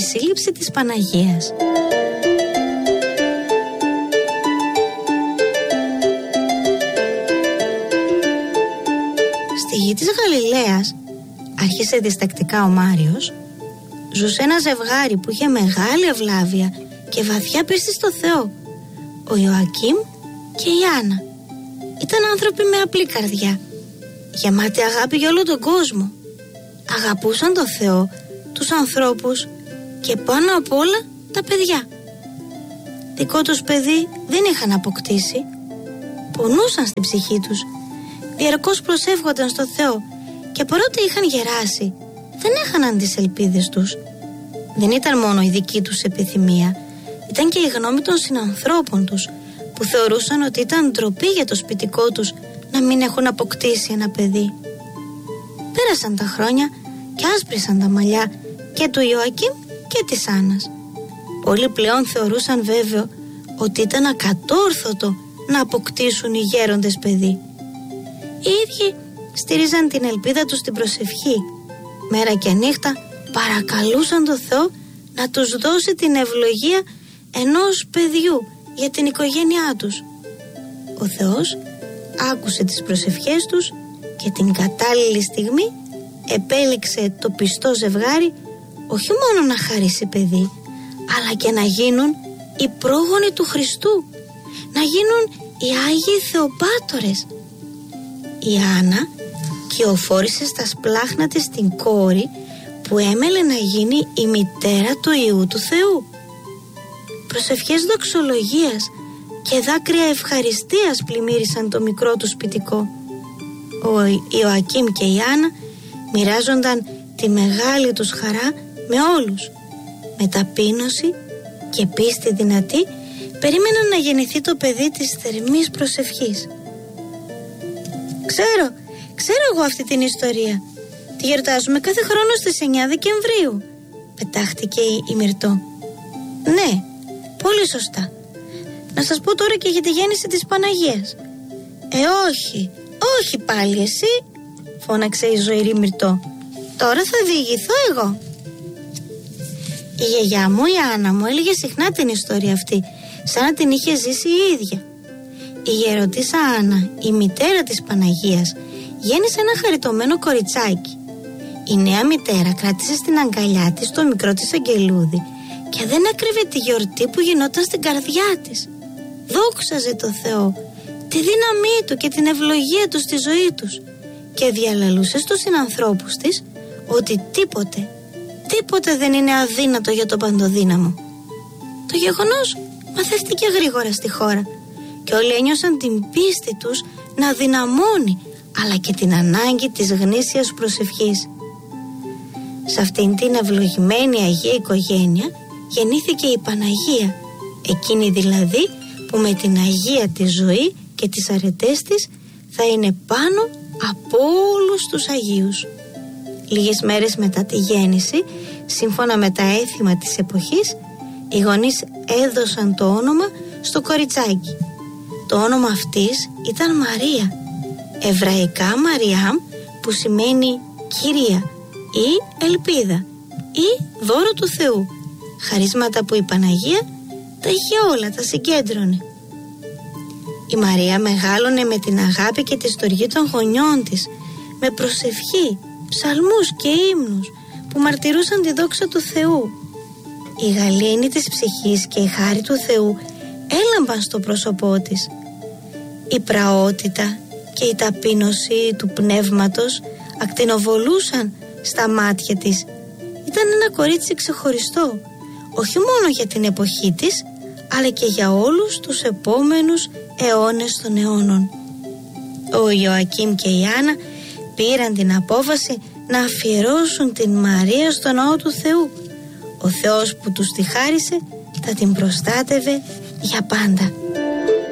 σύλληψη της Παναγίας. Στη γη της Γαλιλαίας, άρχισε διστακτικά ο Μάριος, ζούσε ένα ζευγάρι που είχε μεγάλη ευλάβεια και βαθιά πίστη στο Θεό, ο Ιωακήμ και η Άννα. Ήταν άνθρωποι με απλή καρδιά, γεμάτοι αγάπη για όλο τον κόσμο. Αγαπούσαν τον Θεό, τους ανθρώπους και πάνω απ' όλα τα παιδιά. Δικό τους παιδί δεν είχαν αποκτήσει. Πονούσαν στην ψυχή τους, διαρκώς προσεύχονταν στο Θεό και παρότι είχαν γεράσει, δεν έχαναν τις ελπίδες τους. Δεν ήταν μόνο η δική τους επιθυμία, ήταν και η γνώμη των συνανθρώπων τους, που θεωρούσαν ότι ήταν ντροπή για το σπιτικό τους να μην έχουν αποκτήσει ένα παιδί. Πέρασαν τα χρόνια και άσπρισαν τα μαλλιά και του Ιωακήμ και της Άννας. Πολλοί πλέον θεωρούσαν βέβαιο ότι ήταν ακατόρθωτο να αποκτήσουν οι γέροντες παιδί. Οι ίδιοι στηρίζαν την ελπίδα τους στην προσευχή. Μέρα και νύχτα παρακαλούσαν τον Θεό να τους δώσει την ευλογία ενός παιδιού για την οικογένειά τους. Ο Θεός άκουσε τις προσευχές τους και την κατάλληλη στιγμή επέλεξε το πιστό ζευγάρι όχι μόνο να χαρίσει παιδί, αλλά και να γίνουν οι πρόγονοι του Χριστού, να γίνουν οι Άγιοι Θεοπάτορες. Η Άννα κυοφόρησε στα σπλάχνα της την κόρη που έμελε να γίνει η μητέρα του Υιού του Θεού. Προσευχές δοξολογίας και δάκρυα ευχαριστίας πλημμύρισαν το μικρό του σπιτικό. Ο Ιωακήμ και η Άννα μοιράζονταν τη μεγάλη τους χαρά με όλους. Με ταπείνωση και πίστη δυνατή περίμεναν να γεννηθεί το παιδί της θερμής προσευχής. Ξέρω εγώ αυτή την ιστορία. Τη γιορτάζουμε κάθε χρόνο στις 9 Δεκεμβρίου, πετάχτηκε η Μυρτώ. Ναι, πολύ σωστά. Να σας πω τώρα και για τη γέννηση της Παναγίας. Όχι πάλι εσύ, φώναξε η ζωηρή Μυρτώ. Τώρα θα διηγηθώ εγώ. Η γιαγιά μου, η Άννα μου, έλεγε συχνά την ιστορία αυτή, σαν να την είχε ζήσει η ίδια. Η γεροντίσσα Άννα, η μητέρα της Παναγίας, γέννησε ένα χαριτωμένο κοριτσάκι. Η νέα μητέρα κράτησε στην αγκαλιά της το μικρό της αγγελούδι και δεν έκρυβε τη γιορτή που γινόταν στην καρδιά της. Δόξαζε το Θεό, τη δύναμή του και την ευλογία του στη ζωή τους και διαλαλούσε στους συνανθρώπους της ότι τίποτε δεν είναι αδύνατο για τον Παντοδύναμο. Το γεγονός μαθεύτηκε γρήγορα στη χώρα και όλοι ένιωσαν την πίστη τους να δυναμώνει, αλλά και την ανάγκη της γνήσιας προσευχής. Σε αυτήν την ευλογημένη Αγία οικογένεια γεννήθηκε η Παναγία, εκείνη δηλαδή που με την Αγία τη ζωή και τις αρετές της θα είναι πάνω από όλους τους Αγίους. Λίγες μέρες μετά τη γέννηση, σύμφωνα με τα έθιμα της εποχής, οι γονείς έδωσαν το όνομα στο κοριτσάκι. Το όνομα αυτής ήταν Μαρία, εβραϊκά Μαριάμ, που σημαίνει Κυρία ή Ελπίδα ή δώρο του Θεού, χαρίσματα που η Παναγία τα είχε όλα, τα συγκέντρωνε. Η Μαρία μεγάλωνε με την αγάπη και τη στοργή των γονιών της, με προσευχή, ψαλμούς και ύμνους που μαρτυρούσαν τη δόξα του Θεού. Η γαλήνη της ψυχής και η χάρη του Θεού έλαμπαν στο πρόσωπό της. Η πραότητα και η ταπείνωση του πνεύματος ακτινοβολούσαν στα μάτια της. Ήταν ένα κορίτσι ξεχωριστό, όχι μόνο για την εποχή της, αλλά και για όλους τους επόμενους αιώνες των αιώνων. Ο Ιωακήμ και η Άννα πήραν την απόφαση να αφιερώσουν την Μαρία στο ναό του Θεού. Ο Θεός που τους τη χάρισε θα την προστάτευε για πάντα.